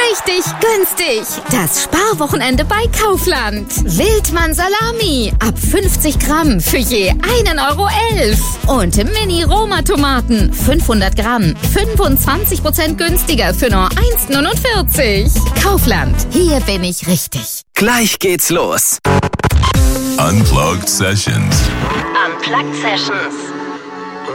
Richtig günstig. Das Sparwochenende bei Kaufland. Wildmann Salami ab 50 Gramm für je 1,11 €. Und Mini-Roma-Tomaten 500 Gramm 25% günstiger für nur 1,49 €. Kaufland, hier bin ich richtig. Gleich geht's los. Unplugged Sessions. Unplugged Sessions.